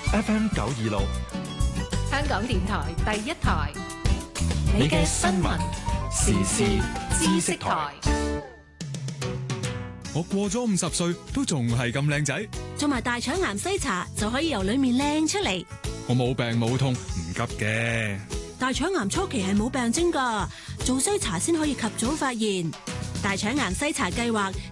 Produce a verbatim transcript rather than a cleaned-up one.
F M 九二六， 香港電台第一台， 你嘅新聞時事知識台。 我過咗五十歲都仲係咁靚仔， 做埋大腸癌篩查就可以由裏面靚出嚟。 我冇病冇痛，唔急嘅。 大腸癌初期係冇病徵㗎，做篩查先可以及早發現。大腸癌篩查計劃